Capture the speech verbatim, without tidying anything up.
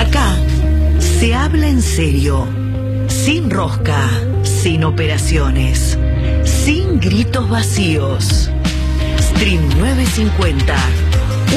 Acá se habla en serio, sin rosca, sin operaciones, sin gritos vacíos. Stream novecientos cincuenta.